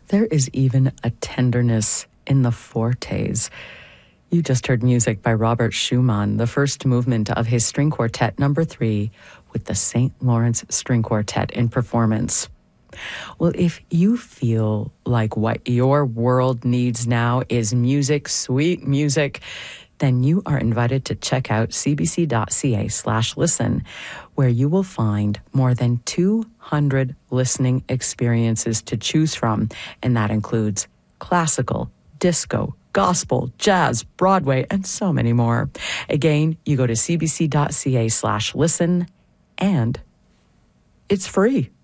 There is even a tenderness in the fortes. You just heard music by Robert Schumann, the first movement of his String Quartet No. 3 with the St. Lawrence String Quartet in performance. Well, if you feel like what your world needs now is music, sweet music, then you are invited to check out cbc.ca/listen, where you will find more than 200 listening experiences to choose from, and that includes classical, disco, gospel, jazz, Broadway, and so many more. Again, you go to cbc.ca/listen, and it's free.